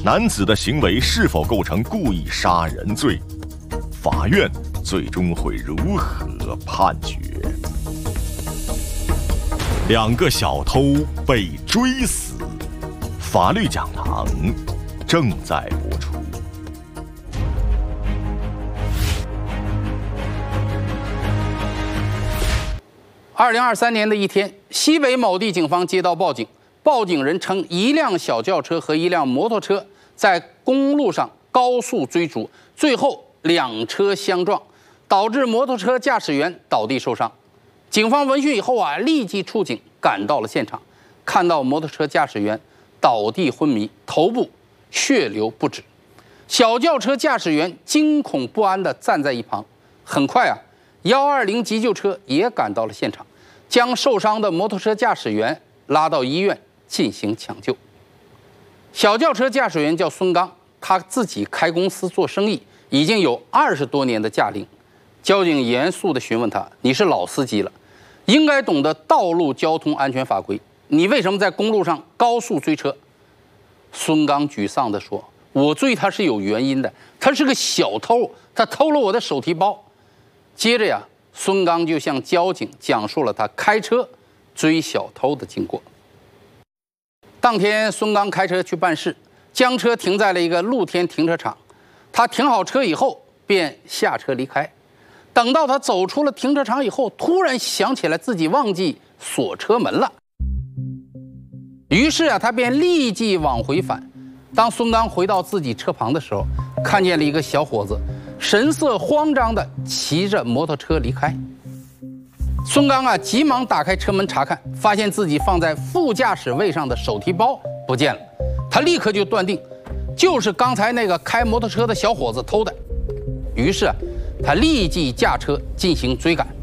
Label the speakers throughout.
Speaker 1: 男子的行为是否构成故意杀人罪？法院最终会如何判决？两个小偷被追死，法律讲堂正在播出。
Speaker 2: 2023年的一天，西北某地警方接到报警，报警人称一辆小轿车和一辆摩托车在公路上高速追逐，最后两车相撞，导致摩托车驾驶员倒地受伤。警方闻讯以后立即出警赶到了现场，看到摩托车驾驶员倒地昏迷，头部血流不止，小轿车驾驶员惊恐不安地站在一旁。很快120急救车也赶到了现场，将受伤的摩托车驾驶员拉到医院进行抢救。小轿车驾驶员叫孙刚，他自己开公司做生意，已经有20多年的驾龄。交警严肃地询问他：“你是老司机了，应该懂得道路交通安全法规，你为什么在公路上高速追车？”孙刚沮丧地说：“我追他是有原因的，他是个小偷，他偷了我的手提包。”接着孙刚就向交警讲述了他开车追小偷的经过。当天，孙刚开车去办事，将车停在了一个露天停车场。他停好车以后，便下车离开。等到他走出了停车场以后，突然想起来自己忘记锁车门了。于是他便立即往回返。当孙刚回到自己车旁的时候，看见了一个小伙子神色慌张地骑着摩托车离开。孙刚急忙打开车门查看，发现自己放在副驾驶位上的手提包不见了。他立刻就断定，就是刚才那个开摩托车的小伙子偷的。于是他立即驾车进行追赶。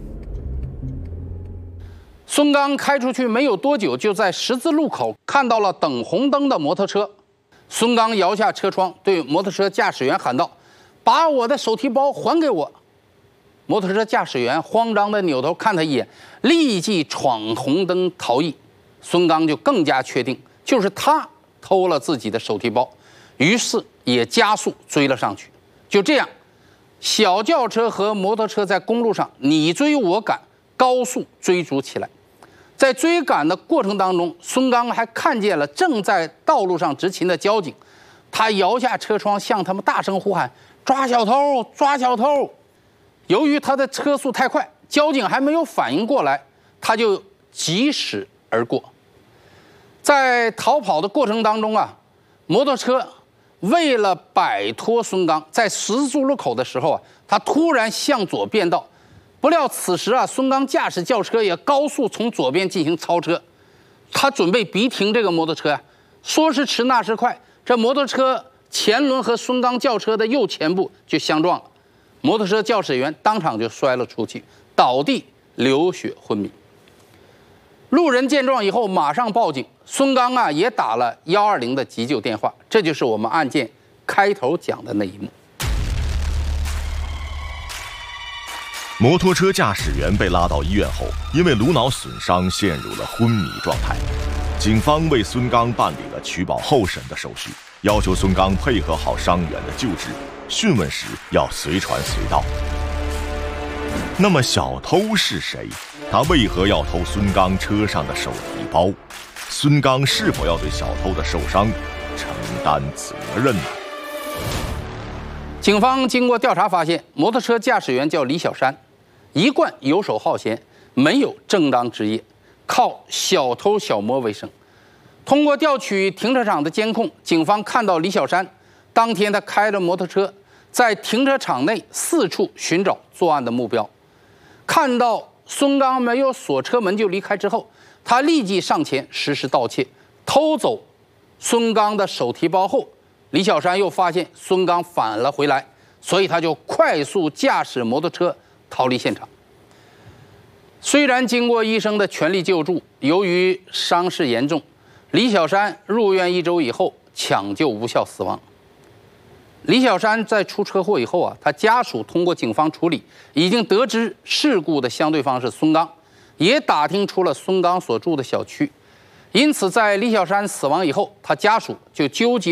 Speaker 2: 孙刚开出去没有多久，就在十字路口看到了等红灯的摩托车。孙刚摇下车窗，对摩托车驾驶员喊道：“把我的手提包还给我！”摩托车驾驶员慌张地扭头看他一眼，立即闯红灯逃逸。孙刚就更加确定就是他偷了自己的手提包，于是也加速追了上去。就这样，小轿车和摩托车在公路上你追我赶，高速追逐起来。在追赶的过程当中，孙刚还看见了正在道路上执勤的交警，他摇下车窗向他们大声呼喊：“抓小偷！抓小偷！”由于他的车速太快，交警还没有反应过来，他就疾驶而过。在逃跑的过程当中摩托车为了摆脱孙刚，在十字路口的时候他突然向左变道。不料此时孙刚驾驶轿车也高速从左边进行超车，他准备逼停这个摩托车说时迟那时快，这摩托车前轮和孙刚轿车的右前部就相撞了，摩托车驾驶员当场就摔了出去，倒地流血昏迷。路人见状以后马上报警，孙刚也打了120的急救电话。这就是我们案件开头讲的那一幕。
Speaker 1: 摩托车驾驶员被拉到医院后，因为颅脑损伤陷入了昏迷状态。警方为孙刚办理了取保候审的手续，要求孙刚配合好伤员的救治，讯问时要随传随到。那么小偷是谁？他为何要偷孙刚车上的手提包？孙刚是否要对小偷的受伤承担责任呢？
Speaker 2: 警方经过调查发现，摩托车驾驶员叫李小山，一贯游手好闲，没有正当职业，靠小偷小摸为生。通过调取停车场的监控，警方看到李小山当天他开着摩托车在停车场内四处寻找作案的目标。看到孙刚没有锁车门就离开之后，他立即上前实施盗窃，偷走孙刚的手提包后，李小山又发现孙刚返了回来，所以他就快速驾驶摩托车逃离现场。虽然经过医生的全力救助，由于伤势严重，李小山入院1周以后抢救无效死亡。李小山在出车祸以后他家属通过警方处理，已经得知事故的相对方是孙刚，也打听出了孙刚所住的小区。因此，在李小山死亡以后，他家属就纠集